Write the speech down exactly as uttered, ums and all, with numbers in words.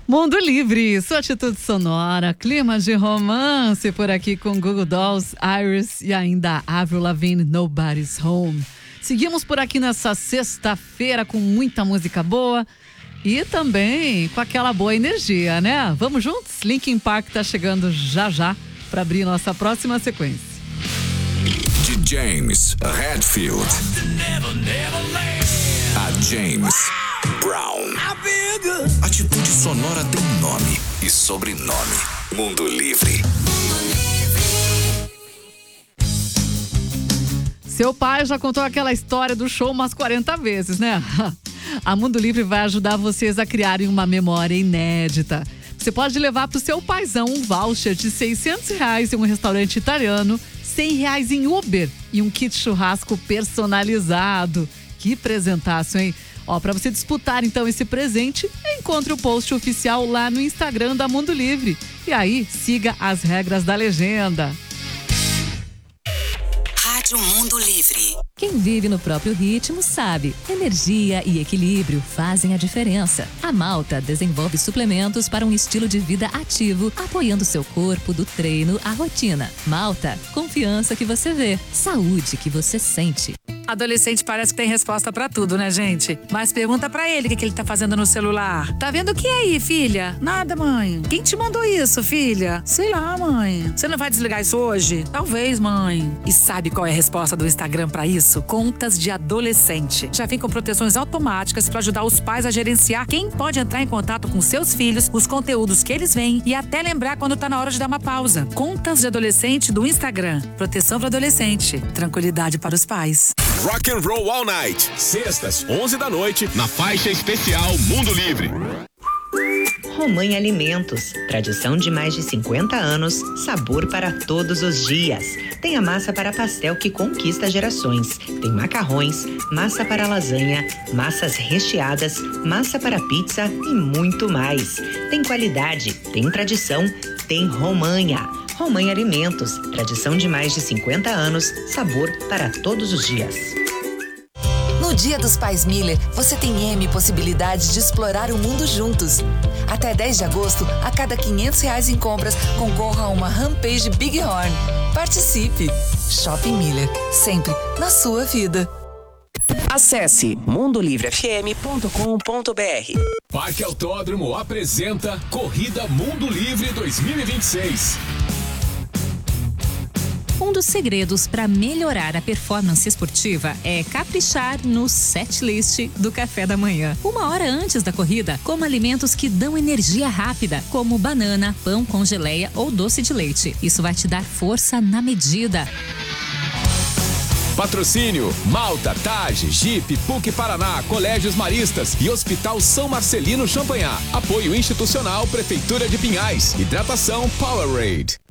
Mundo Livre, sua atitude sonora, clima de romance por aqui com Google Dolls, Iris e ainda Avril Lavigne, Nobody's Home. Seguimos por aqui nessa sexta-feira com muita música boa e também com aquela boa energia, né? Vamos juntos? Linkin Park tá chegando já já para abrir nossa próxima sequência. De James Hetfield a James Brown. Atitude sonora tem nome e sobrenome. Mundo Livre. Seu pai já contou aquela história do show umas quarenta vezes, né? A Mundo Livre vai ajudar vocês a criarem uma memória inédita. Você pode levar pro seu paizão um voucher de seiscentos reais em um restaurante italiano, cem reais em Uber e um kit churrasco personalizado. Que presentaço, hein? Ó, para você disputar então esse presente, encontre o post oficial lá no Instagram da Mundo Livre. E aí, siga as regras da legenda. Rádio Mundo Livre. Quem vive no próprio ritmo sabe. Energia e equilíbrio fazem a diferença. A Malta desenvolve suplementos para um estilo de vida ativo, apoiando seu corpo do treino à rotina. Malta, confiança que você vê, saúde que você sente. Adolescente parece que tem resposta pra tudo, né, gente? Mas pergunta pra ele o que, que ele tá fazendo no celular. Tá vendo o que aí, filha? Nada, mãe. Quem te mandou isso, filha? Sei lá, mãe. Você não vai desligar isso hoje? Talvez, mãe. E sabe qual é a resposta do Instagram pra isso? Contas de adolescente. Já vem com proteções automáticas pra ajudar os pais a gerenciar quem pode entrar em contato com seus filhos, os conteúdos que eles veem e até lembrar quando tá na hora de dar uma pausa. Contas de adolescente do Instagram. Proteção pra adolescente. Tranquilidade para os pais. Rock and Roll All Night. Sextas, onze da noite, na faixa especial Mundo Livre. Romanha Alimentos, tradição de mais de cinquenta anos, sabor para todos os dias. Tem a massa para pastel que conquista gerações. Tem macarrões, massa para lasanha, massas recheadas, massa para pizza e muito mais. Tem qualidade, tem tradição, tem Romanha. Romanha Alimentos, tradição de mais de cinquenta anos, sabor para todos os dias. No Dia dos Pais Miller, você tem M possibilidades de explorar o mundo juntos. Até dez de agosto, a cada quinhentos reais em compras, concorra a uma Rampage Bighorn. Participe! Shopping Miller, sempre na sua vida. Acesse mundo livre f m ponto com ponto b r. Parque Autódromo apresenta Corrida Mundo Livre dois mil e vinte e seis. Um dos segredos para melhorar a performance esportiva é caprichar no set list do café da manhã. Uma hora antes da corrida, coma alimentos que dão energia rápida, como banana, pão com geleia ou doce de leite. Isso vai te dar força na medida. Patrocínio: Malta, Tage, Jeep, P U C Paraná, Colégios Maristas e Hospital São Marcelino Champagnat. Apoio institucional Prefeitura de Pinhais. Hidratação Powerade.